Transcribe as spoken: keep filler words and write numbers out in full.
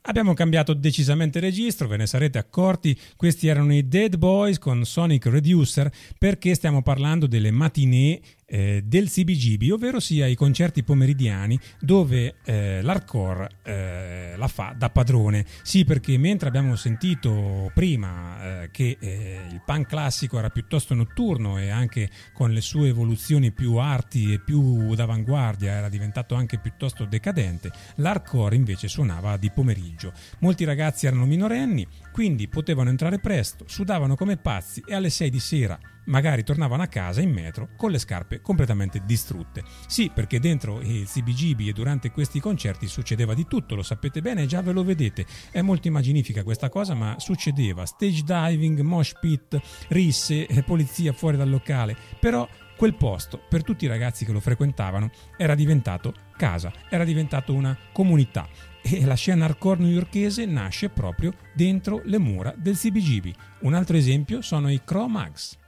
Abbiamo cambiato decisamente registro, ve ne sarete accorti, questi erano i Dead Boys con Sonic Reducer, perché stiamo parlando delle matinée eh, del C B G B, ovvero sia i concerti pomeridiani dove eh, l'hardcore eh, la fa da padrone. Sì, perché mentre abbiamo sentito prima eh, che eh, il punk classico era piuttosto notturno e anche con le sue evoluzioni più arti e più d'avanguardia era diventato anche piuttosto decadente, l'hardcore invece suonava di pomeriggio. Molti ragazzi erano minorenni, quindi potevano entrare presto, sudavano come pazzi e alle sei di sera magari tornavano a casa in metro con le scarpe completamente distrutte. Sì, perché dentro il C B G B e durante questi concerti succedeva di tutto, lo sapete bene, già ve lo vedete. È molto immaginifica questa cosa, ma succedeva stage diving, mosh pit, risse, polizia fuori dal locale. Però quel posto, per tutti i ragazzi che lo frequentavano, era diventato casa, era diventato una comunità. E la scena hardcore newyorkese nasce proprio dentro le mura del C B G B. Un altro esempio sono i Cro-Mags.